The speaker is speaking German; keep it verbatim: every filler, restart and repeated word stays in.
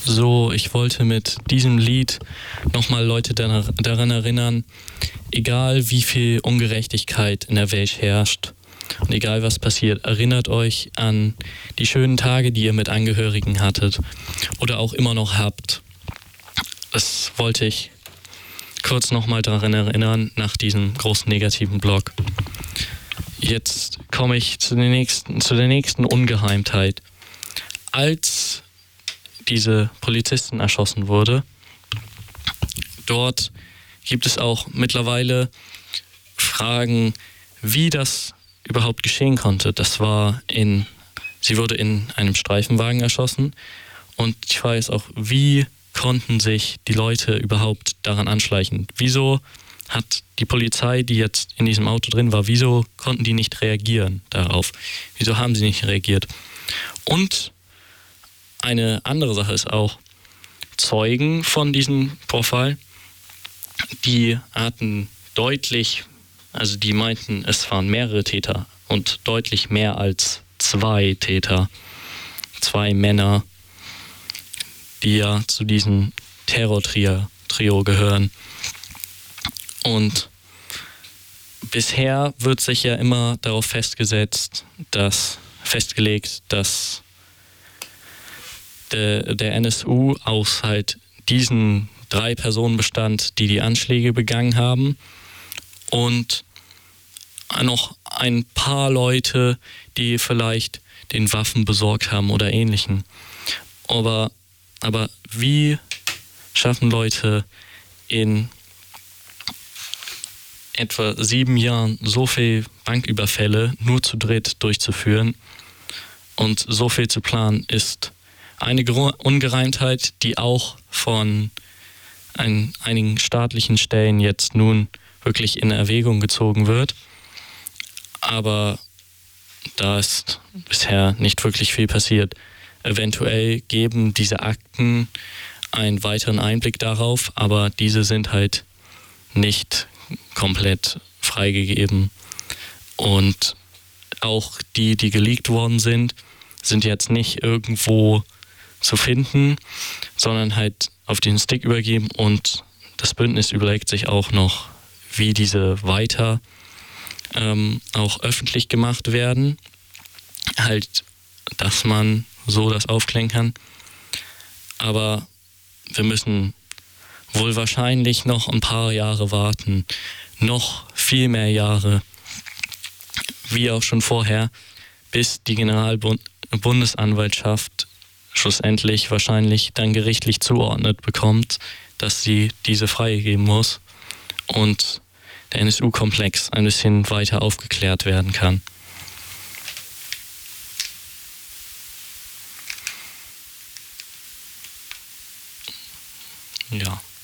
so, ich wollte mit diesem Lied nochmal Leute dar- daran erinnern, egal wie viel Ungerechtigkeit in der Welt herrscht und egal was passiert, erinnert euch an die schönen Tage, die ihr mit Angehörigen hattet oder auch immer noch habt. Das wollte ich kurz nochmal daran erinnern, nach diesem großen negativen Block. Jetzt komme ich zu der nächsten, zu der nächsten Ungeheimtheit. Als diese Polizistin erschossen wurde, dort gibt es auch mittlerweile Fragen, wie das überhaupt geschehen konnte. Das war in, sie wurde in einem Streifenwagen erschossen und die Frage ist auch, wie konnten sich die Leute überhaupt daran anschleichen? Wieso hat die Polizei, die jetzt in diesem Auto drin war, wieso konnten die nicht reagieren darauf? Wieso haben sie nicht reagiert? Und eine andere Sache ist auch, Zeugen von diesem Vorfall, die hatten deutlich, also die meinten, es waren mehrere Täter und deutlich mehr als zwei Täter, zwei Männer, die ja zu diesem Terror-Trio Trio gehören. Und bisher wird sich ja immer darauf festgesetzt, dass festgelegt, dass der, der N S U aus halt diesen drei Personen bestand, die die Anschläge begangen haben und noch ein paar Leute, die vielleicht den Waffen besorgt haben oder Ähnlichem. Aber, aber wie schaffen Leute in etwa sieben Jahren so viel Banküberfälle nur zu dritt durchzuführen und so viel zu planen, ist eine Gro- Ungereimtheit, die auch von ein, einigen staatlichen Stellen jetzt nun wirklich in Erwägung gezogen wird. Aber da ist bisher nicht wirklich viel passiert. Eventuell geben diese Akten einen weiteren Einblick darauf, aber diese sind halt nicht komplett freigegeben. Und auch die, die geleakt worden sind, sind jetzt nicht irgendwo zu finden, sondern halt auf den Stick übergeben und das Bündnis überlegt sich auch noch, wie diese weiter ähm, auch öffentlich gemacht werden. Halt, dass man so das aufklären kann. Aber wir müssen wohl wahrscheinlich noch ein paar Jahre warten, noch viel mehr Jahre, wie auch schon vorher, bis die Generalbundesanwaltschaft schlussendlich wahrscheinlich dann gerichtlich zuordnet bekommt, dass sie diese freigeben muss und der N S U-Komplex ein bisschen weiter aufgeklärt werden kann. Ja.